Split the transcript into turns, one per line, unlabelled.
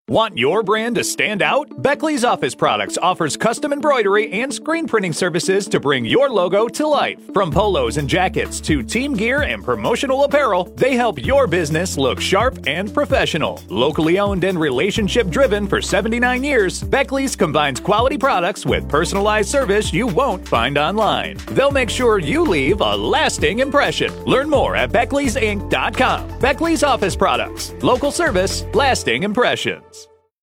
Want your brand to stand out? Beckley's Office Products offers custom embroidery and screen printing services to bring your logo to life. From polos and jackets to team gear and promotional apparel, they help your business look sharp and professional. Locally owned and relationship driven for 79 years, Beckley's combines quality products with personalized service you won't find online. They'll make sure you leave a lasting impression. Learn more at Beckley'sInc.com. Beckley's Office Products. Local service, lasting impression.